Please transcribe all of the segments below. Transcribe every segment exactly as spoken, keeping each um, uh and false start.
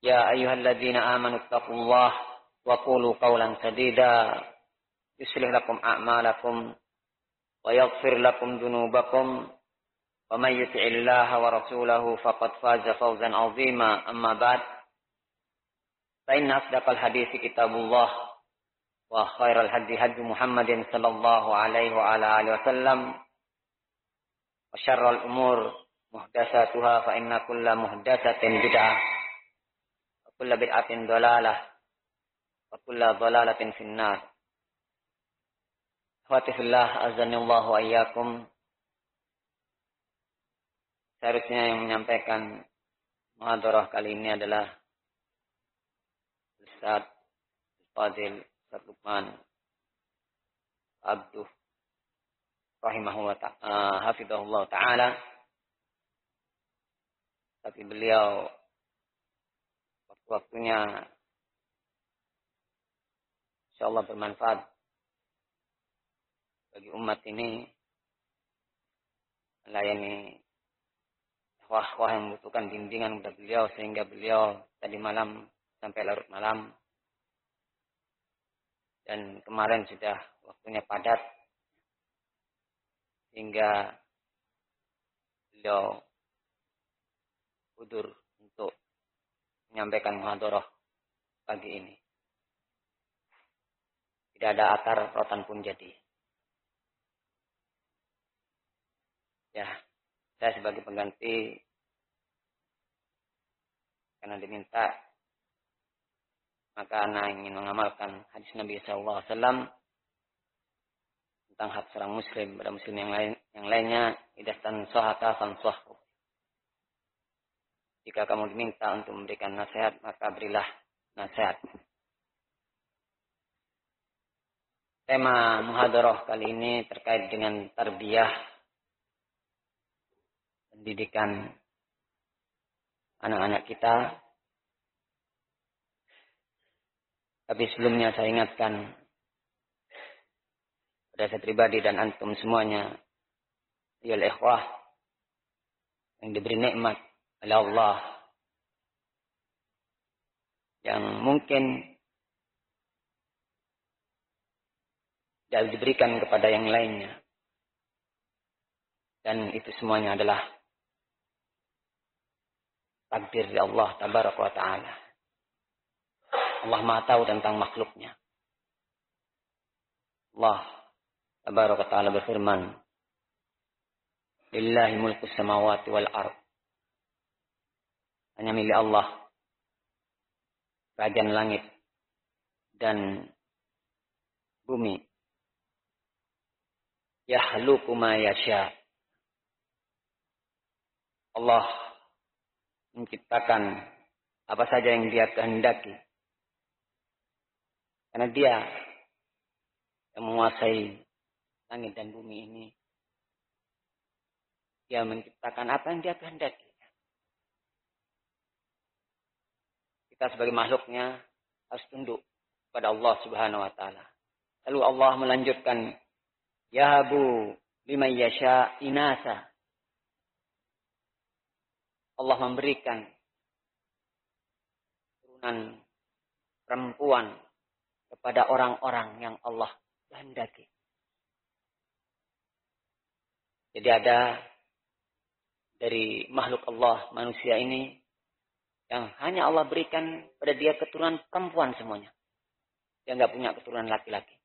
يا أيها الذين آمنوا اتقوا الله وقولوا قولا سديدا يصلح لكم أعمالكم ويغفر لكم ذنوبكم ومن يطع الله ورسوله فقد فاز فوزا عظيما. أما بعد فإن أصدق الحديث كتاب الله وخير الهدي هدي محمد صلى الله عليه وعلى آله وسلم وشر الأمور محدثاتها فإن كل محدثة بدعة وكل بدعة ضلالة وكل ضلالة في النار. Akhwati fillah, azani Allah wa iyyakum. Seharusnya yang menyampaikan muhadarah kali ini adalah Ustaz Fadil Ustaz Lukman Abduh rahimahullah ta'ala, hafizahullah ta'ala. Tapi beliau waktu-waktunya insyaallah bermanfaat bagi umat ini, melayani wah-wah yang membutuhkan bimbingan kepada beliau, sehingga beliau tadi malam sampai larut malam, dan kemarin sudah waktunya padat sehingga beliau udur untuk menyampaikan muhadarah pagi ini. Tidak ada akar rotan pun jadi. Ya, saya sebagai pengganti karena diminta, maka anak ingin mengamalkan hadis Nabi Sallallahu Alaihi Wasallam tentang hak seorang muslim pada muslim yang lain, yang lainnya, idastan sohaka fansohku. Jika kamu diminta untuk memberikan nasihat, maka berilah nasihat. Tema muhadarah kali ini terkait dengan tarbiyah, pendidikan anak-anak kita. Tapi sebelumnya saya ingatkan pada saya pribadi dan antum semuanya, ya ikhwah, yang diberi nikmat oleh Allah, yang mungkin tidak diberikan kepada yang lainnya, dan itu semuanya adalah takdir dari Allah tabaraka wa ta'ala. Allah Maha tahu tentang makhluknya. Allah tabaraka wa ta'ala berfirman, lillahi mulkus samawati wal ard. Hanya milik Allah kerajaan langit dan bumi. Yahluku ma yasha. Allah menciptakan apa saja yang Dia kehendaki. Karena Dia yang menguasai langit dan bumi ini. Dia menciptakan apa yang Dia kehendaki. Kita sebagai makhluknya harus tunduk kepada Allah Subhanahu wa taala. Lalu Allah melanjutkan, yahabu liman yasha inasa. Allah memberikan turunan perempuan kepada orang-orang yang Allah kehendaki. Jadi ada dari makhluk Allah, manusia ini, yang hanya Allah berikan pada dia keturunan perempuan semuanya. Dia nggak punya keturunan laki-laki.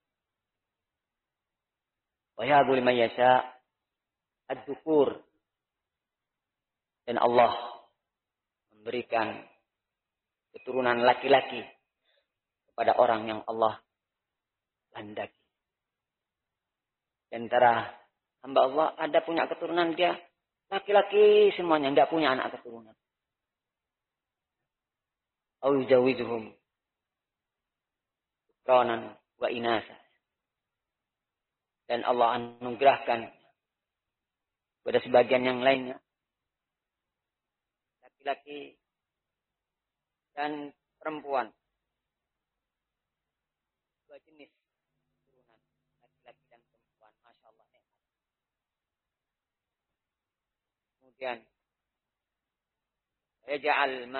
Wa yahabu liman yasha ad-dukur. Dan Allah memberikan keturunan laki-laki kepada orang yang Allah kehendaki. Di antara hamba Allah ada punya keturunan, dia laki-laki semuanya, enggak punya anak keturunan. Au yujawizuhum quranan wa inasa. Dan Allah anugerahkan kepada sebagian yang lainnya laki-laki dan perempuan, dua jenis turunan, laki-laki dan perempuan. Masya Allah. Kemudian, yaj'al